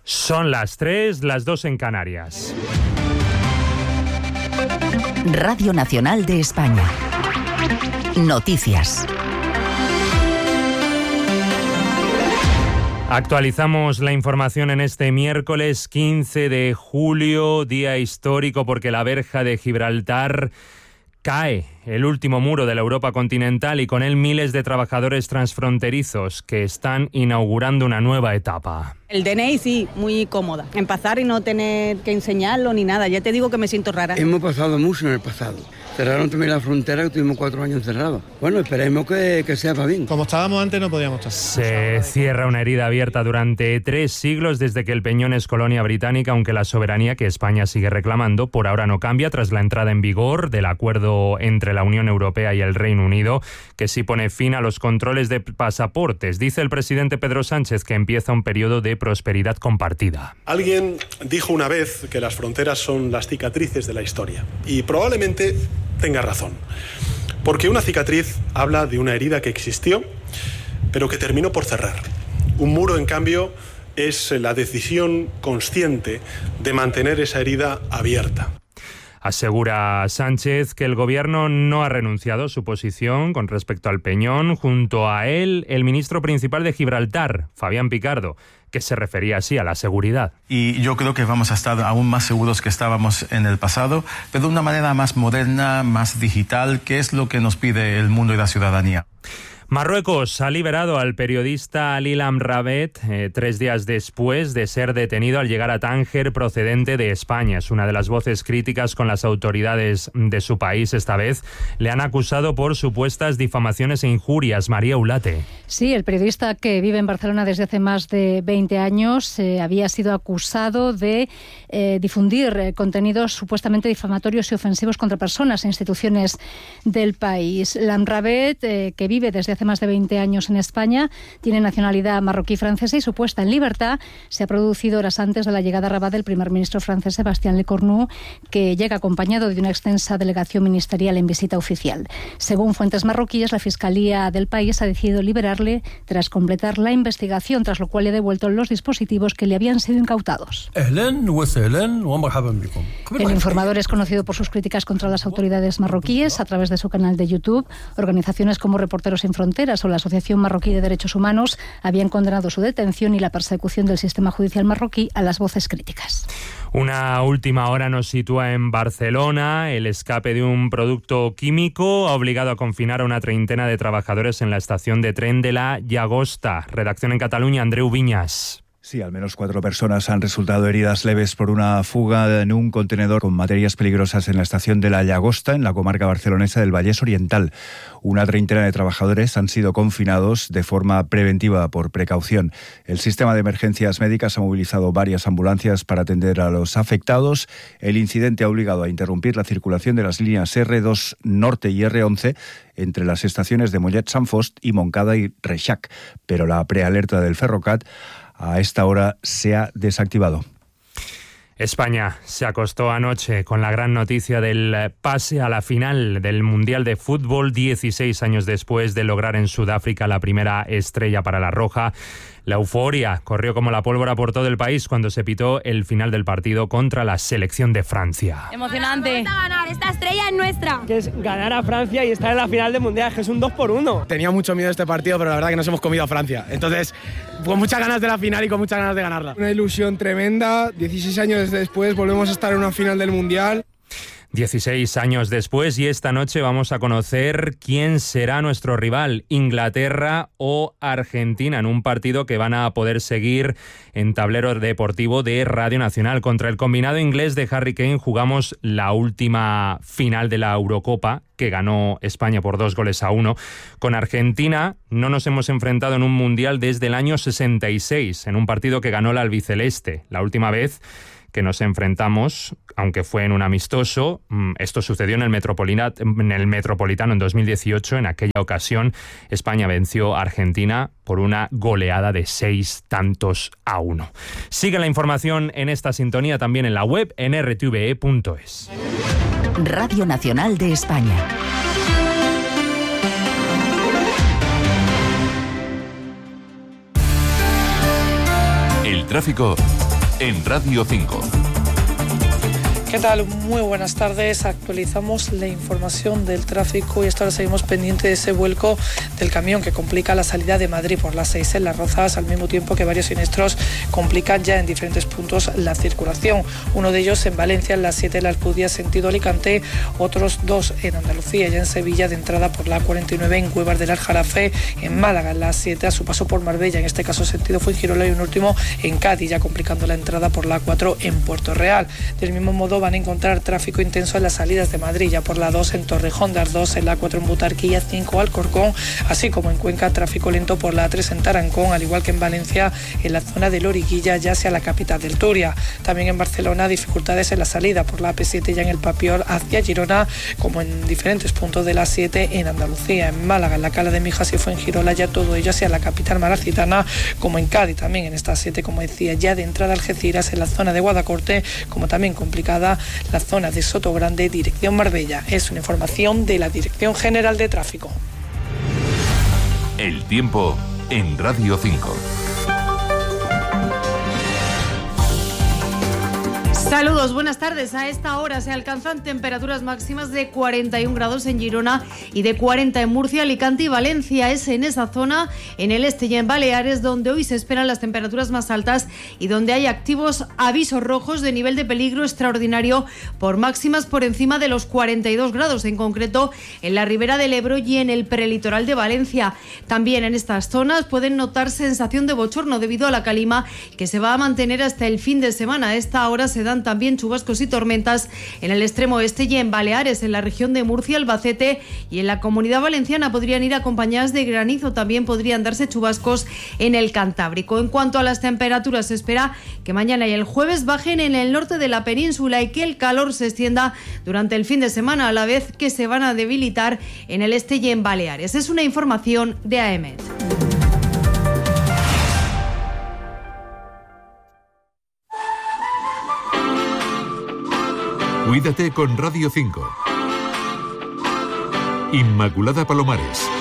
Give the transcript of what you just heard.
Son las 3, las 2 en Canarias. Radio Nacional de España. Noticias. Actualizamos la información en este miércoles 15 de julio, día histórico porque la verja de Gibraltar cae, el último muro de la Europa continental, y con él miles de trabajadores transfronterizos que están inaugurando una nueva etapa. El DNI sí, muy cómoda. En pasar y no tener que enseñarlo ni nada. Ya te digo que me siento rara. Hemos pasado mucho en el pasado. Cerraron también la frontera, que tuvimos 4 años encerrados. Bueno, esperemos que sea para bien. Como estábamos antes no podíamos estar. Se cierra una herida abierta durante 3 siglos desde que el Peñón es colonia británica, aunque la soberanía que España sigue reclamando por ahora no cambia tras la entrada en vigor del acuerdo entre la Unión Europea y el Reino Unido, que sí pone fin a los controles de pasaportes. Dice el presidente Pedro Sánchez que empieza un periodo de prosperidad compartida. Alguien dijo una vez que las fronteras son las cicatrices de la historia, y probablemente tenga razón, porque una cicatriz habla de una herida que existió, pero que terminó por cerrar. Un muro, en cambio, es la decisión consciente de mantener esa herida abierta. Asegura Sánchez que el gobierno no ha renunciado a su posición con respecto al Peñón. Junto a él, el ministro principal de Gibraltar, Fabián Picardo, que se refería así a la seguridad. Y yo creo que vamos a estar aún más seguros que estábamos en el pasado, pero de una manera más moderna, más digital, que es lo que nos pide el mundo y la ciudadanía. Marruecos ha liberado al periodista Ali Lamrabet 3 días después de ser detenido al llegar a Tánger procedente de España. Es una de las voces críticas con las autoridades de su país. Esta vez le han acusado por supuestas difamaciones e injurias. María Ulate. Sí, el periodista, que vive en Barcelona desde hace más de 20 años había sido acusado de difundir contenidos supuestamente difamatorios y ofensivos contra personas e instituciones del país. Lamrabet, que vive desde hace más de 20 años en España, tiene nacionalidad marroquí-francesa y su puesta en libertad se ha producido horas antes de la llegada a Rabat del primer ministro francés Sébastien Lecornu, que llega acompañado de una extensa delegación ministerial en visita oficial. Según fuentes marroquíes, la Fiscalía del país ha decidido liberarle tras completar la investigación, tras lo cual le ha devuelto los dispositivos que le habían sido incautados. El informador es conocido por sus críticas contra las autoridades marroquíes a través de su canal de YouTube. Organizaciones como Reporteros Sin Fronteras o la Asociación Marroquí de Derechos Humanos habían condenado su detención y la persecución del sistema judicial marroquí a las voces críticas. Una última hora nos sitúa en Barcelona. El escape de un producto químico ha obligado a confinar a una treintena de trabajadores en la estación de tren de la Llagosta. Redacción en Cataluña, Andreu Viñas. Sí, al menos 4 personas han resultado heridas leves por una fuga en un contenedor con materias peligrosas en la estación de la Llagosta, en la comarca barcelonesa del Vallès Oriental. Una treintena de trabajadores han sido confinados de forma preventiva por precaución. El sistema de emergencias médicas ha movilizado varias ambulancias para atender a los afectados. El incidente ha obligado a interrumpir la circulación de las líneas R2 Norte y R11 entre las estaciones de Mollet Sant Fost y Montcada y Reixac, pero la prealerta del Ferrocat a esta hora se ha desactivado. España se acostó anoche con la gran noticia del pase a la final del Mundial de Fútbol, 16 años después de lograr en Sudáfrica la primera estrella para la Roja. La euforia corrió como la pólvora por todo el país cuando se pitó el final del partido contra la selección de Francia. Emocionante. Vamos a ganar, esta estrella es nuestra. Que es ganar a Francia y estar en la final del Mundial, que es un 2-1. Tenía mucho miedo de este partido, pero la verdad que nos hemos comido a Francia. Entonces, con muchas ganas de la final y con muchas ganas de ganarla. Una ilusión tremenda. 16 años después volvemos a estar en una final del Mundial. 16 años después, y esta noche vamos a conocer quién será nuestro rival, Inglaterra o Argentina, en un partido que van a poder seguir en tablero deportivo de Radio Nacional. Contra el combinado inglés de Harry Kane jugamos la última final de la Eurocopa, que ganó España por 2-1. Con Argentina no nos hemos enfrentado en un mundial desde el año 66, en un partido que ganó la albiceleste. La última vez que nos enfrentamos, aunque fue en un amistoso, esto sucedió en el Metropolitano en 2018. En aquella ocasión, España venció a Argentina por una goleada de 6-1. Sigue la información en esta sintonía también en la web en rtve.es. Radio Nacional de España. El tráfico en Radio 5. ¿Qué tal? Muy buenas tardes. Actualizamos la información del tráfico y hasta ahora seguimos pendientes de ese vuelco del camión que complica la salida de Madrid por las 6 en Las Rozas, al mismo tiempo que varios siniestros complican ya en diferentes puntos la circulación. Uno de ellos en Valencia, en las 7 en la Alcudia, sentido Alicante, otros 2 en Andalucía, ya en Sevilla, de entrada por la 49 en Cuevas del Aljarafe, en Málaga, en las 7 a su paso por Marbella, en este caso sentido Fuengirola, y un último en Cádiz, ya complicando la entrada por la 4 en Puerto Real. Del mismo modo van a encontrar tráfico intenso en las salidas de Madrid, ya por la 2 en Torrejón de Ardoz, en la 4 en Butarquilla, 5 Alcorcón, así como en Cuenca, tráfico lento por la 3 en Tarancón, al igual que en Valencia, en la zona de Loriguilla, ya hacia la capital del Turia. También en Barcelona, dificultades en la salida por la AP7 ya en el Papiol hacia Girona, como en diferentes puntos de la 7 en Andalucía. En Málaga, en la Cala de Mijas y Fuengirola, ya todo ello hacia la capital malacitana, como en Cádiz también en esta 7, como decía, ya de entrada a Algeciras, en la zona de Guadacorte, como también complicada la zona de Sotogrande, dirección Marbella. Es una información de la Dirección General de Tráfico. El tiempo en Radio 5. Saludos, buenas tardes. A esta hora se alcanzan temperaturas máximas de 41 grados en Girona y de 40 en Murcia, Alicante y Valencia. Es en esa zona, en el este y en Baleares, donde hoy se esperan las temperaturas más altas y donde hay activos avisos rojos de nivel de peligro extraordinario por máximas por encima de los 42 grados, en concreto en la Ribera del Ebro y en el prelitoral de Valencia. También en estas zonas pueden notar sensación de bochorno debido a la calima que se va a mantener hasta el fin de semana. A esta hora se dan también chubascos y tormentas en el extremo oeste y en Baleares, en la región de Murcia, Albacete y en la Comunidad Valenciana podrían ir acompañadas de granizo. También podrían darse chubascos en el Cantábrico. En cuanto a las temperaturas, se espera que mañana y el jueves bajen en el norte de la península y que el calor se extienda durante el fin de semana, a la vez que se van a debilitar en el este y en Baleares. Es una información de AEMET. Cuídate con Radio 5. Inmaculada Palomares.